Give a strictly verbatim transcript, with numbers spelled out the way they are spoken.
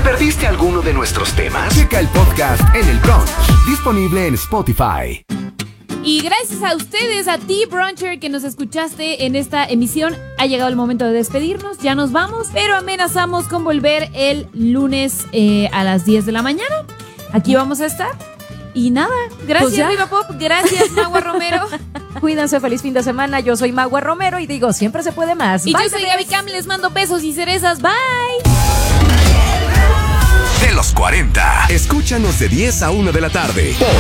perdiste alguno de nuestros temas? Checa el podcast en el Brunch, disponible en Spotify. Y gracias a ustedes, a ti, Bruncher, que nos escuchaste en esta emisión. Ha llegado el momento de despedirnos, ya nos vamos, pero amenazamos con volver el lunes eh, a las diez de la mañana. Aquí vamos a estar. Y nada, gracias, pues Viva Pop, gracias, Magua Romero. Cuídense, feliz fin de semana. Yo soy Magua Romero y digo, siempre se puede más. Y Bye, yo soy bebés. Gaby Cam, les mando besos y cerezas. Bye. De los cuarenta. Escúchanos de diez a una de la tarde.